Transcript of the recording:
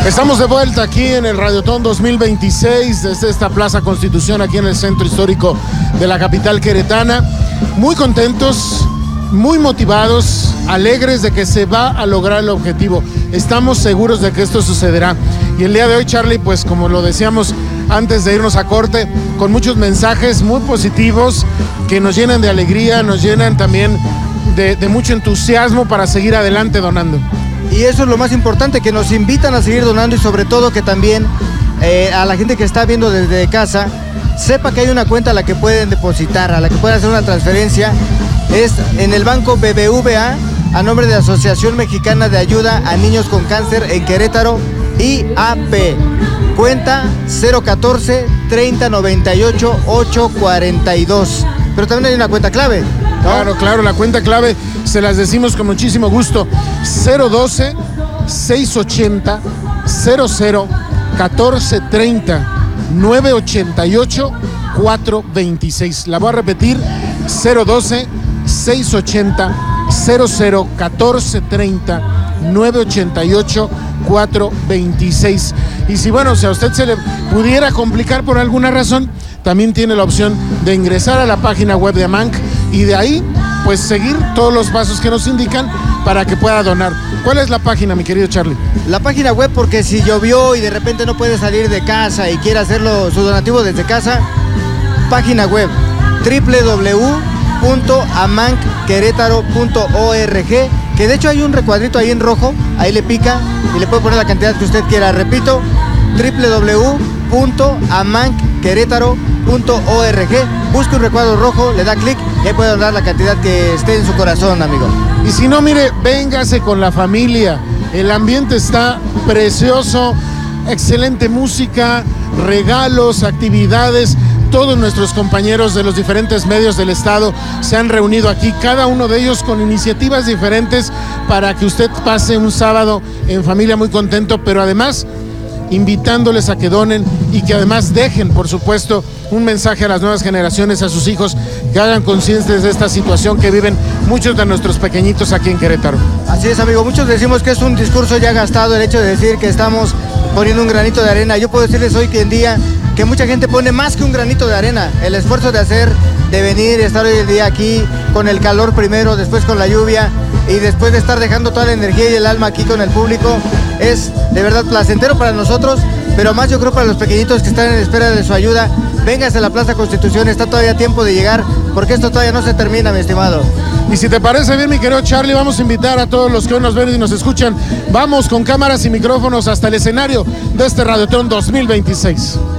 Estamos de vuelta aquí en el Radiotón 2026 desde esta Plaza Constitución aquí en el centro histórico de la capital queretana. Muy contentos, muy motivados, alegres de que se va a lograr el objetivo. Estamos seguros de que esto sucederá. Y el día de hoy, Charlie, pues como lo decíamos antes de irnos a corte, con muchos mensajes muy positivos que nos llenan de alegría, nos llenan también de mucho entusiasmo para seguir adelante donando. Y eso es lo más importante, que nos invitan a seguir donando y sobre todo que también a la gente que está viendo desde casa sepa que hay una cuenta a la que pueden depositar, a la que pueden hacer una transferencia. Es en el Banco BBVA a nombre de Asociación Mexicana de Ayuda a Niños con Cáncer en Querétaro, IAP. Cuenta 014 30 98 842. Pero también hay una cuenta clave, ¿no? Claro, la cuenta clave se las decimos con muchísimo gusto. 012 680 00 1430 988 426. La voy a repetir: 012 680 00 1430 988 426. Y si a usted se le pudiera complicar por alguna razón, también tiene la opción de ingresar a la página web de AMANC y de ahí pues seguir todos los pasos que nos indican para que pueda donar. ¿Cuál es la página, mi querido Charlie? La página web, porque si llovió y de repente no puede salir de casa y quiere hacerlo su donativo desde casa, página web www.amancquerétaro.org, que de hecho hay un recuadrito ahí en rojo, ahí le pica y le puede poner la cantidad que usted quiera. Repito, www.amancquerétaro.org, busque un recuadro rojo, le da clic y ahí puede donar la cantidad que esté en su corazón, amigo. Y si no, mire, véngase con la familia, el ambiente está precioso, excelente música, regalos, actividades. Todos nuestros compañeros de los diferentes medios del estado se han reunido aquí, cada uno de ellos con iniciativas diferentes para que usted pase un sábado en familia muy contento, pero además invitándoles a que donen y que además dejen, por supuesto, un mensaje a las nuevas generaciones, a sus hijos, que hagan conscientes de esta situación que viven muchos de nuestros pequeñitos aquí en Querétaro. Así es, amigo, muchos decimos que es un discurso ya gastado el hecho de decir que estamos poniendo un granito de arena. Yo puedo decirles hoy que en día que mucha gente pone más que un granito de arena. El esfuerzo de venir y estar hoy en día aquí con el calor primero, después con la lluvia y después de estar dejando toda la energía y el alma aquí con el público, es de verdad placentero para nosotros, pero más yo creo para los pequeñitos que están en espera de su ayuda. Véngase a la Plaza Constitución, está todavía tiempo de llegar, porque esto todavía no se termina, mi estimado. Y si te parece bien, mi querido Charlie, vamos a invitar a todos los que hoy nos ven y nos escuchan. Vamos con cámaras y micrófonos hasta el escenario de este Radiotón 2026.